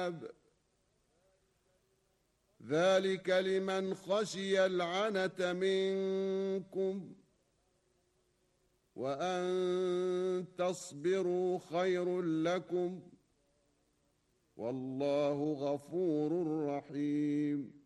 ذلك لمن خشي العنة منكم وأن تصبروا خير لكم والله غفور رحيم.